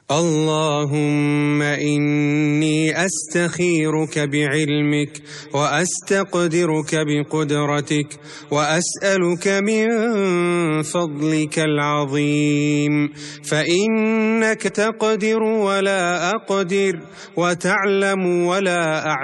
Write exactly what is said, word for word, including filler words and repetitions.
اللهم إني أستخيرك بعلمك وأستقدرك بقدرتك وأسألك من فضلك العظيم، فإنك تقدر ولا أقدر وتعلم ولا أعلم